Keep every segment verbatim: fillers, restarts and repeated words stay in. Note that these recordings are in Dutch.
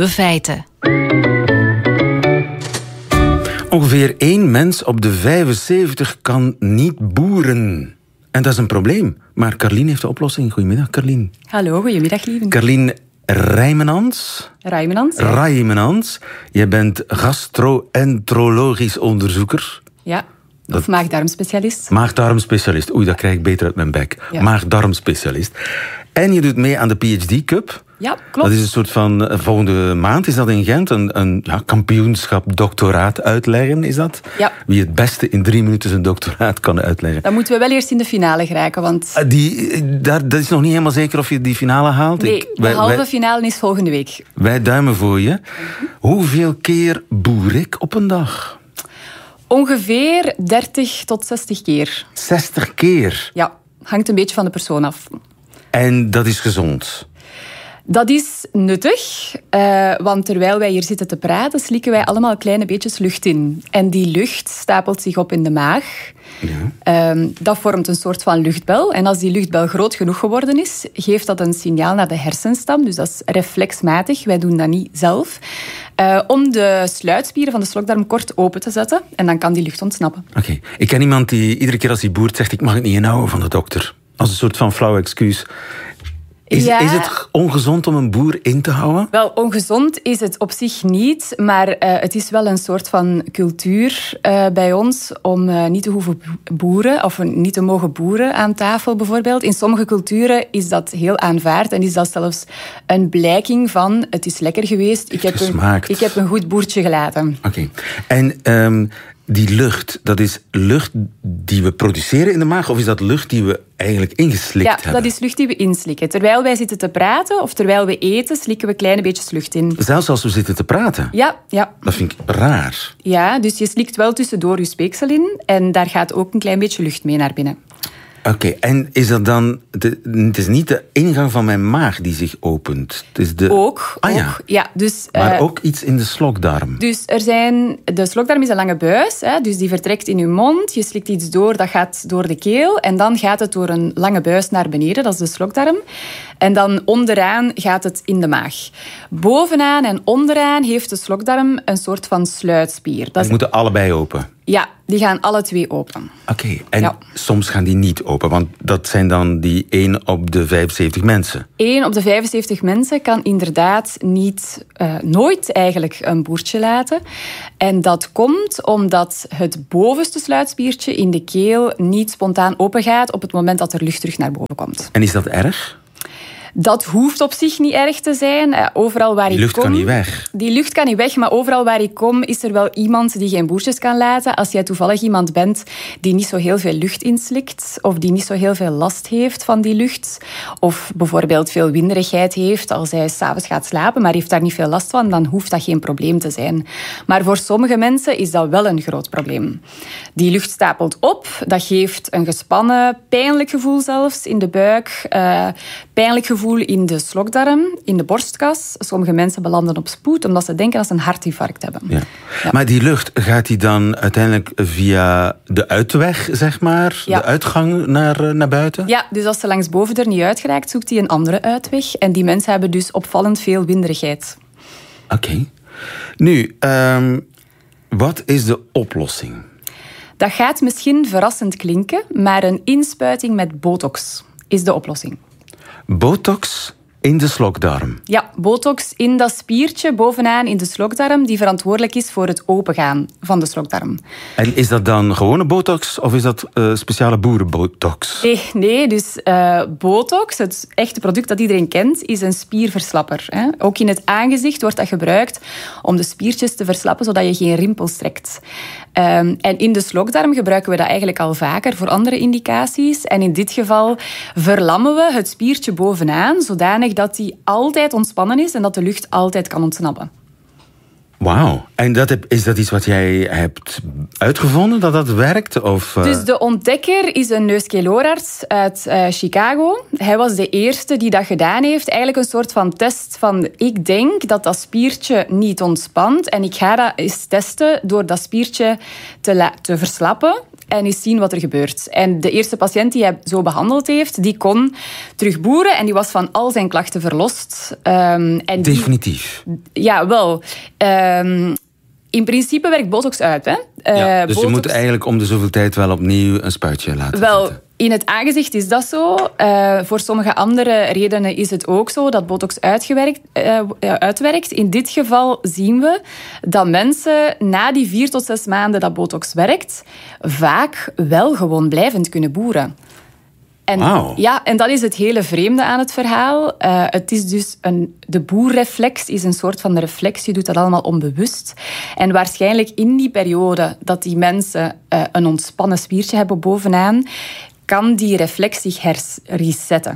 Nieuwe Feiten. Ongeveer één mens op de vijfenzeventig kan niet boeren. En dat is een probleem. Maar Carlien heeft de oplossing. Goedemiddag, Carlien. Hallo, goedemiddag, lieve. Carlien Rijmenans. Rijmenans. Ja. Rijmenans. Jij bent gastro-enterologisch onderzoeker. Ja, of dat... maag-darmspecialist. Maag-darmspecialist. Oei, dat krijg ik beter uit mijn bek. Ja. Maag-darmspecialist. En je doet mee aan de P H D Cup. Ja, klopt. Dat is een soort van, volgende maand is dat in Gent, een, een ja, kampioenschap doctoraat uitleggen, is dat? Ja. Wie het beste in drie minuten zijn doctoraat kan uitleggen. Dan moeten we wel eerst in de finale geraken, want... Die, daar, dat is nog niet helemaal zeker of je die finale haalt. Nee, Ik, de wij, halve wij, finale is volgende week. Wij duimen voor je. Mm-hmm. Hoeveel keer boer ik op een dag? Ongeveer dertig tot zestig keer. zestig keer? Ja, hangt een beetje van de persoon af. En dat is gezond? Dat is nuttig, uh, want terwijl wij hier zitten te praten, slikken wij allemaal kleine beetjes lucht in. En die lucht stapelt zich op in de maag. Ja. Uh, dat vormt een soort van luchtbel. En als die luchtbel groot genoeg geworden is, geeft dat een signaal naar de hersenstam. Dus dat is reflexmatig, wij doen dat niet zelf. Uh, om de sluitspieren van de slokdarm kort open te zetten. En dan kan die lucht ontsnappen. Oké, okay. Ik ken iemand die iedere keer als hij boert zegt, ik mag het niet inhouden van de dokter. Als een soort van flauw excuus. Is, ja. is het ongezond om een boer in te houden? Wel, ongezond is het op zich niet, maar uh, het is wel een soort van cultuur uh, bij ons om uh, niet te hoeven boeren, of niet te mogen boeren aan tafel bijvoorbeeld. In sommige culturen is dat heel aanvaard en is dat zelfs een blijking van het is lekker geweest, ik heb, een, ik heb een goed boertje gelaten. Oké, okay. En... Um, die lucht, dat is lucht die we produceren in de maag, of is dat lucht die we eigenlijk ingeslikt ja, hebben? Ja, dat is lucht die we inslikken. Terwijl wij zitten te praten of terwijl we eten, slikken we kleine beetjes lucht in. Zelfs als we zitten te praten? Ja, ja. Dat vind ik raar. Ja, dus je slikt wel tussendoor je speeksel in en daar gaat ook een klein beetje lucht mee naar binnen. Oké, okay, en is dat dan... De, het is niet de ingang van mijn maag die zich opent. Het is de... Ook, ah, ook. Ja. Ja, dus, maar uh, ook iets in de slokdarm. Dus er zijn... De slokdarm is een lange buis, hè, dus die vertrekt in je mond. Je slikt iets door, dat gaat door de keel. En dan gaat het door een lange buis naar beneden, dat is de slokdarm. En dan onderaan gaat het in de maag. Bovenaan en onderaan heeft de slokdarm een soort van sluitspier. Dat die is... moeten allebei open? Ja, die gaan alle twee open. Oké, okay, en ja. soms gaan die niet open, want dat zijn dan die één op de vijfenzeventig mensen. één op de vijfenzeventig mensen kan inderdaad niet, uh, nooit eigenlijk een boertje laten. En dat komt omdat het bovenste sluitspiertje in de keel niet spontaan open gaat op het moment dat er lucht terug naar boven komt. En is dat erg? Dat hoeft op zich niet erg te zijn. Uh, overal waar die ik lucht kom, kan niet weg. Die lucht kan niet weg, maar overal waar ik kom is er wel iemand die geen boertjes kan laten. Als jij toevallig iemand bent die niet zo heel veel lucht inslikt of die niet zo heel veel last heeft van die lucht of bijvoorbeeld veel winderigheid heeft als hij 's avonds gaat slapen, maar heeft daar niet veel last van, dan hoeft dat geen probleem te zijn. Maar voor sommige mensen is dat wel een groot probleem. Die lucht stapelt op, dat geeft een gespannen, pijnlijk gevoel zelfs in de buik, uh, pijnlijk gevoel in de slokdarm, in de borstkas. Sommige mensen belanden op spoed omdat ze denken dat ze een hartinfarct hebben. Ja. Ja. Maar die lucht, gaat die dan uiteindelijk via de uitweg, zeg maar? Ja. De uitgang naar, naar buiten? Ja, dus als ze langs boven er niet uit geraakt, zoekt hij een andere uitweg. En die mensen hebben dus opvallend veel winderigheid. Oké. Okay. Nu, um, wat is de oplossing? Dat gaat misschien verrassend klinken, maar een inspuiting met botox is de oplossing. Botox in de slokdarm? Ja, botox in dat spiertje bovenaan in de slokdarm die verantwoordelijk is voor het opengaan van de slokdarm. En is dat dan gewone botox of is dat uh, speciale boerenbotox? Nee, nee dus uh, botox, het echte product dat iedereen kent, is een spierverslapper. Hè. Ook in het aangezicht wordt dat gebruikt om de spiertjes te verslappen zodat je geen rimpels trekt. Um, en in de slokdarm gebruiken we dat eigenlijk al vaker voor andere indicaties. En in dit geval verlammen we het spiertje bovenaan zodanig dat die altijd ontspannen is en dat de lucht altijd kan ontsnappen. Wauw. En dat heb, is dat iets wat jij hebt uitgevonden, dat dat werkt? Of, uh... Dus de ontdekker is een neuskeloorarts uit uh, Chicago. Hij was de eerste die dat gedaan heeft. Eigenlijk een soort van test van... Ik denk dat dat spiertje niet ontspant. En ik ga dat eens testen door dat spiertje te, la- te verslappen. En eens zien wat er gebeurt. En de eerste patiënt die hij zo behandeld heeft, die kon terug boeren. En die was van al zijn klachten verlost. Um, en Definitief? Die, ja, wel. Um, in principe werkt botox uit. Hè? Uh, ja, dus botox... je moet eigenlijk om de zoveel tijd wel opnieuw een spuitje laten wel, zetten. In het aangezicht is dat zo. Uh, voor sommige andere redenen is het ook zo dat botox uitgewerkt, uh, uitwerkt. In dit geval zien we dat mensen na die vier tot zes maanden dat botox werkt, vaak wel gewoon blijvend kunnen boeren. En, wow. Ja, en dat is het hele vreemde aan het verhaal. Uh, het is dus een, de boerreflex is een soort van reflex. Je doet dat allemaal onbewust. En waarschijnlijk in die periode dat die mensen uh, een ontspannen spiertje hebben bovenaan, kan die reflex zich hers- resetten.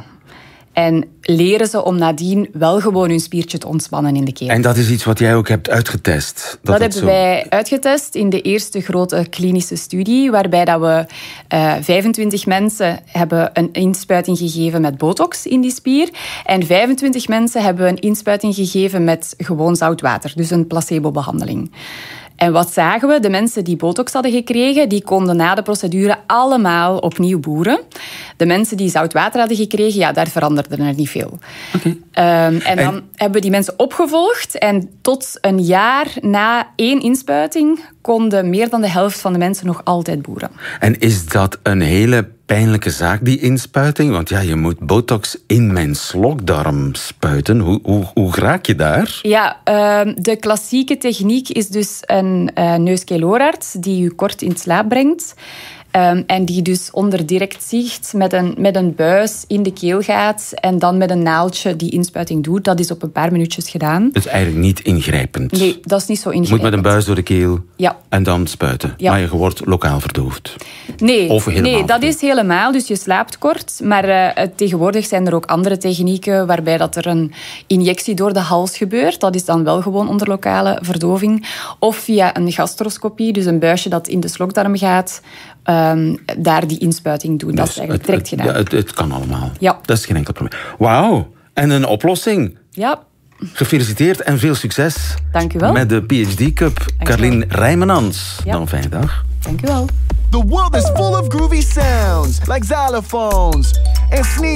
En leren ze om nadien wel gewoon hun spiertje te ontspannen in de keel. En dat is iets wat jij ook hebt uitgetest? Dat, dat hebben zo... wij uitgetest in de eerste grote klinische studie, waarbij dat we uh, vijfentwintig mensen hebben een inspuiting gegeven met botox in die spier. En vijfentwintig mensen hebben een inspuiting gegeven met gewoon zout water. Dus een placebo-behandeling. En wat zagen we? De mensen die botox hadden gekregen, die konden na de procedure allemaal opnieuw boeren. De mensen die zout water hadden gekregen, ja, daar veranderde er niet veel. Okay. Um, en dan en... hebben we die mensen opgevolgd. En tot een jaar na één inspuiting konden meer dan de helft van de mensen nog altijd boeren. En is dat een hele pijnlijke zaak, die inspuiting? Want ja, je moet botox in mijn slokdarm spuiten. Hoe, hoe, hoe raak je daar? Ja, uh, de klassieke techniek is dus een uh, neuskeloorarts die je kort in slaap brengt. Um, en die dus onder direct zicht met een, met een buis in de keel gaat en dan met een naaldje die inspuiting doet. Dat is op een paar minuutjes gedaan. Het is eigenlijk niet ingrijpend. Nee, dat is niet zo ingrijpend. Je moet met een buis door de keel ja. en dan spuiten. Ja. Maar je wordt lokaal verdoofd. Nee, of helemaal nee dat verdoofd. Is helemaal. Dus je slaapt kort. Maar uh, tegenwoordig zijn er ook andere technieken waarbij dat er een injectie door de hals gebeurt. Dat is dan wel gewoon onder lokale verdoving. Of via een gastroscopie, dus een buisje dat in de slokdarm gaat. Um, daar die inspuiting doen. Dus dat is eigenlijk direct het, gedaan. Het, het kan allemaal. Ja. Dat is geen enkel probleem. Wauw. En een oplossing. Ja. Gefeliciteerd en veel succes. Dank u wel. Met de P H D Cup. Carlien Rijmenans. Ja. Dan een fijne dag. Dank u wel. The world is full of groovy sounds, like xylophones and sneezes.